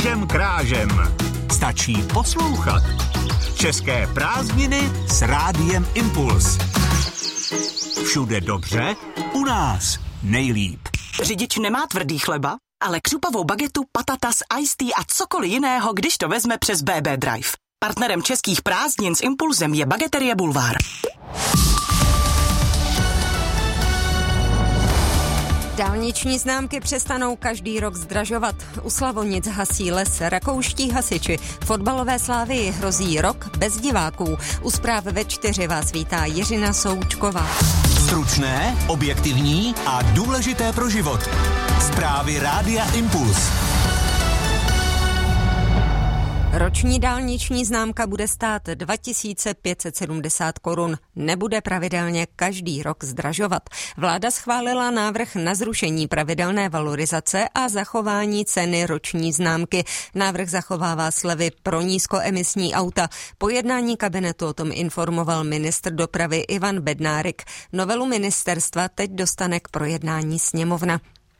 všem krážem. Stačí poslouchat. České prázdniny s Rádiem Impuls. Všude dobře, u nás nejlíp. Řidič nemá tvrdý chleba, ale křupavou bagetu, patatas, iced tea a cokoliv jiného, když to vezme přes BB Drive. Partnerem českých prázdnin s Impulsem je Bageterie Bulvár. Dálniční známky přestanou každý rok zdražovat. U Slavonic hasí les rakouští hasiči. Fotbalové Slávii hrozí rok bez diváků. U zpráv ve 4 vás vítá Jiřina Součková. Stručné, objektivní a důležité pro život. Zprávy Rádia Impuls. Roční dálniční známka bude stát 2570 korun. Nebude pravidelně každý rok zdražovat. Vláda schválila návrh na zrušení pravidelné valorizace a zachování ceny roční známky. Návrh zachovává slevy pro nízkoemisní auta. Po jednání kabinetu o tom informoval ministr dopravy Ivan Bednárik. Novelu ministerstva teď dostane k projednání sněmovna.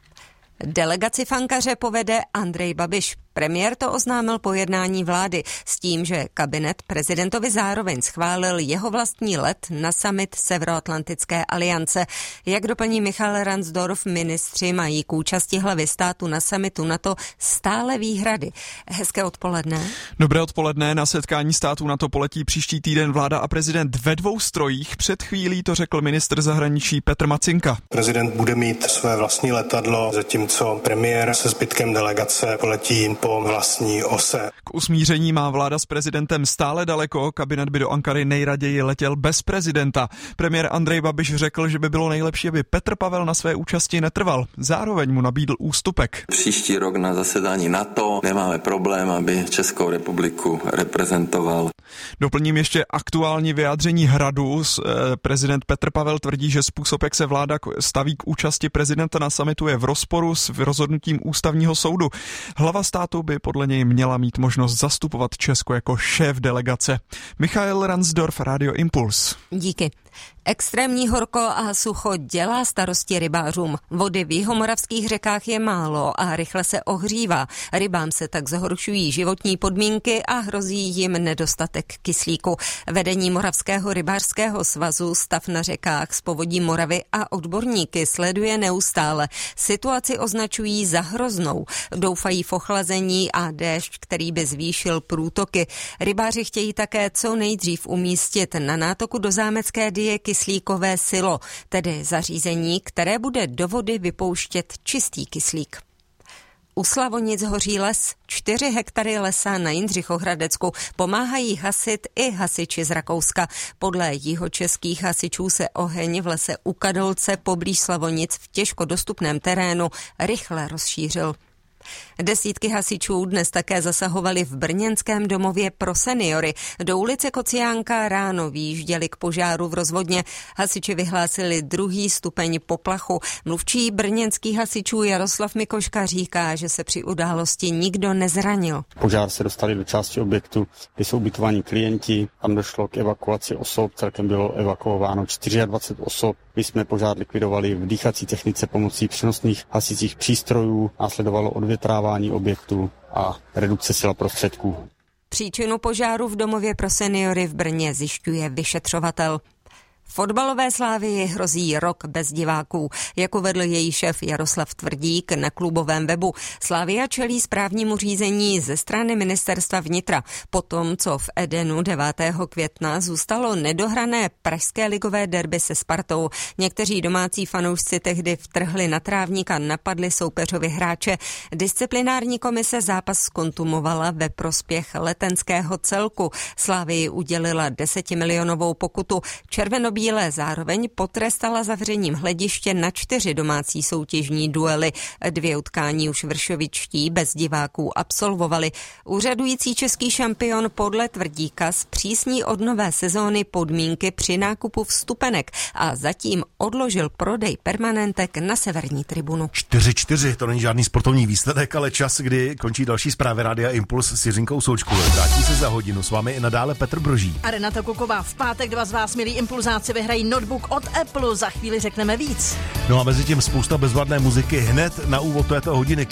Delegaci Fankaře povede Andrej Babiš. Premiér to oznámil po jednání vlády s tím, že kabinet prezidentovi zároveň schválil jeho vlastní let na summit Severoatlantické aliance. Jak doplní Michal Ransdorf, ministři mají k účasti hlavy státu na summitu NATO stále výhrady. Hezké odpoledne. Dobré odpoledne. Na setkání států NATO poletí příští týden vláda a prezident ve 2 strojích. Před chvílí to řekl ministr zahraničí Petr Macinka. Prezident bude mít své vlastní letadlo, zatímco premiér se zbytkem delegace poletí po vlastní ose. K usmíření má vláda s prezidentem stále daleko, kabinet by do Ankary nejraději letěl bez prezidenta. Premiér Andrej Babiš řekl, že by bylo nejlepší, aby Petr Pavel na své účasti netrval. Zároveň mu nabídl ústupek. Příští rok na zasedání NATO nemáme problém, aby Českou republiku reprezentoval. Doplním ještě aktuální vyjádření Hradu. Prezident Petr Pavel tvrdí, že způsob, jak se vláda staví k účasti prezidenta na summitu, je v rozporu s rozhodnutím ústavního soudu. Hlava státu by podle něj měla mít možnost zastupovat Česko jako šéf delegace. Michael Ransdorf, Radio Impuls. Díky. Extrémní horko a sucho dělá starosti rybářům. Vody v jihomoravských řekách je málo a rychle se ohřívá. Rybám se tak zhoršují životní podmínky a hrozí jim nedostatek kyslíku. Vedení Moravského rybářského svazu stav na řekách z povodí Moravy a odborníky sleduje neustále. Situaci označují za hroznou. Doufají v ochlazení a déšť, který by zvýšil průtoky. Rybáři chtějí také co nejdřív umístit na nátoku do Zámecké Dyje kyslíkové silo, tedy zařízení, které bude do vody vypouštět čistý kyslík. U Slavonic hoří les. 4 hektary lesa na Jindřichohradecku pomáhají hasit i hasiči z Rakouska. Podle jihočeských hasičů se oheň v lese u Kadolce poblíž Slavonic v těžko dostupném terénu rychle rozšířil. Desítky hasičů dnes také zasahovali v brněnském domově pro seniory. Do ulice Kociánka ráno vyjížděli k požáru v rozvodně. Hasiči vyhlásili 2. stupeň poplachu. Mluvčí brněnských hasičů Jaroslav Mikoška říká, že se při události nikdo nezranil. Požár se dostali do části objektu, kde jsou ubytovaní klienti. Tam došlo k evakuaci osob, celkem bylo evakuováno 24 osob. My jsme požár likvidovali v dýchací technice pomocí přenosných hasicích přístrojů, následovalo odvětrávání objektu a redukce sil a prostředků. Příčinu požáru v domově pro seniory v Brně zjišťuje vyšetřovatel. Fotbalové Slávii hrozí rok bez diváků. Jak uvedl její šéf Jaroslav Tvrdík na klubovém webu, Slavia čelí správnímu řízení ze strany ministerstva vnitra. Potom, co v Edenu 9. května zůstalo nedohrané pražské ligové derby se Spartou. Někteří domácí fanoušci tehdy vtrhli na trávník a napadli soupeřovi hráče. Disciplinární komise zápas zkontumovala ve prospěch letenského celku. Slavii udělila 10milionovou pokutu. Červenobílé zároveň potrestala zavřením hlediště na 4 domácí soutěžní duely. 2 utkání už vršovičtí bez diváků absolvovali. Úřadující český šampion podle Tvrdíka zpřísní od nové sezóny podmínky při nákupu vstupenek a zatím odložil prodej permanentek na severní tribunu. 4-4, to není žádný sportovní výsledek, ale čas, kdy končí další zprávy Rádia Impuls s Jiřinkou Součkovou. Vrátí se za hodinu, s vámi i nadále Petr Broží. A Renata Kuková. V pátek 2 z vás, milí impulzáci, vyhrají notebook od Apple. Za chvíli řekneme víc. No a mezi tím spousta bezvadné muziky hned na úvod této hodiny.